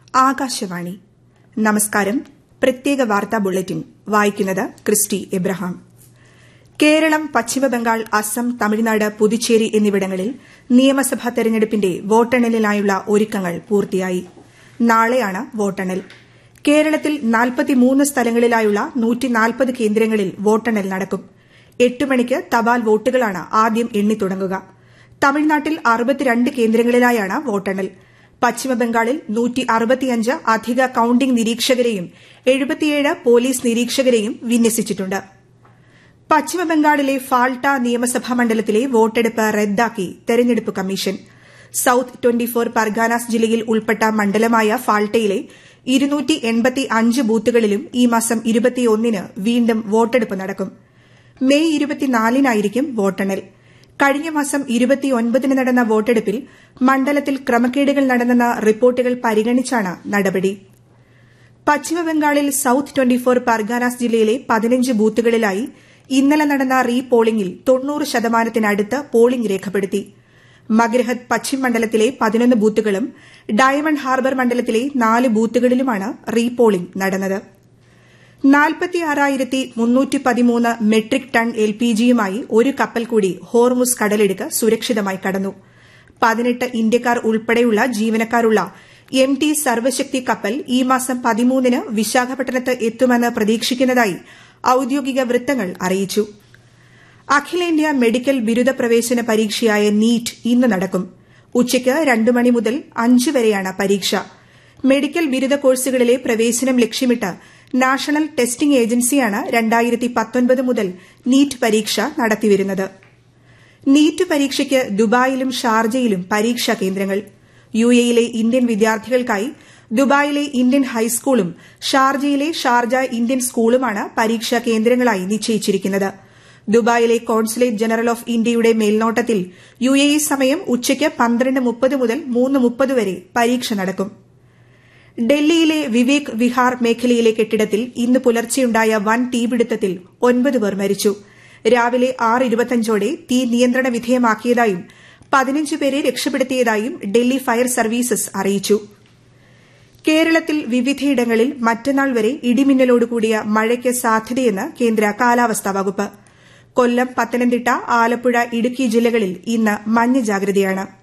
ആകാശവാണി. നമസ്കാരം. പ്രത്യേക വാർത്താ ബുള്ളറ്റിൻ വായിക്കുന്നത് ക്രിസ്റ്റി എബ്രഹാം. കേരളം, പശ്ചിമബംഗാൾ, അസം, തമിഴ്നാട്, പുതുച്ചേരി എന്നിവിടങ്ങളിൽ നിയമസഭാ തെരഞ്ഞെടുപ്പിന്റെ വോട്ടെണ്ണലിനായുള്ള ഒരുക്കങ്ങൾ പൂർത്തിയായി. നാളെയാണ് വോട്ടെണ്ണൽ. കേരളത്തിൽ 43 സ്ഥലങ്ങളിലായുള്ള 140 കേന്ദ്രങ്ങളിൽ വോട്ടെണ്ണൽ നടക്കും. 8 മണിക്ക് തപാൽ വോട്ടുകളാണ് ആദ്യം എണ്ണിത്തുടങ്ങുക. തമിഴ്നാട്ടിൽ 62 കേന്ദ്രങ്ങളിലായാണ് വോട്ടെണ്ണൽ. പശ്ചിമബംഗാളിൽ 165 അധിക കൌണ്ടിംഗ് നിരീക്ഷകരെയും 77 പോലീസ് നിരീക്ഷകരെയും വിന്യസിച്ചിട്ടുണ്ട്. പശ്ചിമബംഗാളിലെ ഫാൾട്ട നിയമസഭാ മണ്ഡലത്തിലെ വോട്ടെടുപ്പ് റദ്ദാക്കി തെരഞ്ഞെടുപ്പ് കമ്മീഷൻ. സൌത്ത് 24 പർഗാനാസ് ജില്ലയിൽ ഉൾപ്പെട്ട മണ്ഡലമായ ഫാൾട്ടയിലെ 285 ബൂത്തുകളിലും ഈ മാസം 21-ന് വീണ്ടും വോട്ടെടുപ്പ് നടക്കും. മെയ് 24-നായിരിക്കും വോട്ടെണ്ണൽ. കഴിഞ്ഞ മാസം 29-ന് നടന്ന വോട്ടെടുപ്പിൽ മണ്ഡലത്തിൽ ക്രമക്കേടുകൾ നടന്നെന്ന റിപ്പോർട്ടുകൾ പരിഗണിച്ചാണ് നടപടി. പശ്ചിമബംഗാളിൽ സൌത്ത് 24 പർഗാനാസ് ജില്ലയിലെ 15 ബൂത്തുകളിലായി ഇന്നലെ നടന്ന റീ പോളിംഗിൽ 90% പോളിംഗ് രേഖപ്പെടുത്തി. മഗ്രഹത് പശ്ചിം മണ്ഡലത്തിലെ 11 ബൂത്തുകളും ഡയമണ്ട് ഹാർബർ മണ്ഡലത്തിലെ 4 ബൂത്തുകളിലുമാണ് റീ പോളിംഗ് നടന്നത്. 46,313 മെട്രിക് ടൺ എൽപിജിയുമായി ഒരു കപ്പൽ കൂടി ഹോർമുസ് കടലിടുക്ക് സുരക്ഷിതമായി കടന്നു. 18 ഇന്ത്യക്കാർ ഉൾപ്പെടെയുള്ള ജീവനക്കാരുള്ള MT സർവശക്തി കപ്പൽ ഈ മാസം 13-ന് വിശാഖപട്ടണത്ത് എത്തുമെന്ന് പ്രതീക്ഷിക്കുന്നതായി ഔദ്യോഗിക വൃത്തങ്ങൾ അറിയിച്ചു. അഖിലേന്ത്യാ മെഡിക്കൽ ബിരുദ പ്രവേശന പരീക്ഷയായ നീറ്റ് ഇന്ന് നടക്കും. ഉച്ചയ്ക്ക് 2 മണി മുതൽ 5 വരെയാണ് പരീക്ഷ. മെഡിക്കൽ ബിരുദ കോഴ്സുകളിലെ പ്രവേശനം ലക്ഷ്യമിട്ട് നാഷണൽ ടെസ്റ്റിംഗ് ഏജൻസിയാണ് 2019 മുതൽ നീറ്റ് പരീക്ഷ നടത്തിവരുന്നത്. നീറ്റ് പരീക്ഷയ്ക്ക് ദുബായിലും ഷാർജയിലും പരീക്ഷാ കേന്ദ്രങ്ങൾ. UAE-യിലെ ഇന്ത്യൻ വിദ്യാർത്ഥികൾക്കായി ദുബായിലെ ഇന്ത്യൻ ഹൈസ്കൂളും ഷാർജയിലെ ഷാർജ ഇന്ത്യൻ സ്കൂളുമാണ് പരീക്ഷാ കേന്ദ്രങ്ങളായി നിശ്ചയിച്ചിരിക്കുന്നത്. ദുബായിലെ കോൺസുലേറ്റ് ജനറൽ ഓഫ് ഇന്ത്യയുടെ മേൽനോട്ടത്തിൽ UAE സമയം ഉച്ചയ്ക്ക് 12:30 മുതൽ 3:30 വരെ പരീക്ഷ നടക്കും. ഡൽഹിയിലെ വിവേക് വിഹാർ മേഖലയിലെ കെട്ടിടത്തിൽ ഇന്ന് പുലർച്ചെയുണ്ടായ വൻ തീപിടുത്തത്തിൽ 9 പേർ മരിച്ചു. രാവിലെ 6:25ഓടെ തീ നിയന്ത്രണ വിധേയമാക്കിയതായും 15 പേരെ രക്ഷപ്പെടുത്തിയതായും ഡൽഹി ഫയർ സർവീസസ് അറിയിച്ചു. കേരളത്തിൽ വിവിധയിടങ്ങളിൽ മറ്റന്നാൾ വരെ ഇടിമിന്നലോടുകൂടിയ മഴയ്ക്ക് സാധ്യതയെന്ന് കേന്ദ്ര കാലാവസ്ഥാ വകുപ്പ്. കൊല്ലം, പത്തനംതിട്ട, ആലപ്പുഴ, ഇടുക്കി ജില്ലകളിൽ ഇന്ന് മഞ്ഞ ജാഗ്രതയാണ്.